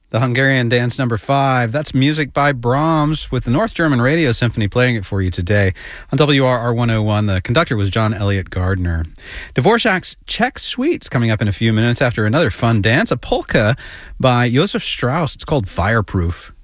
The Hungarian Dance number 5. That's music by Brahms with the North German Radio Symphony playing it for you today. On WRR 101, the conductor was John Elliott Gardner. Dvorak's Czech Suite's coming up in a few minutes after another fun dance, a polka by Josef Strauss. It's called Fireproof.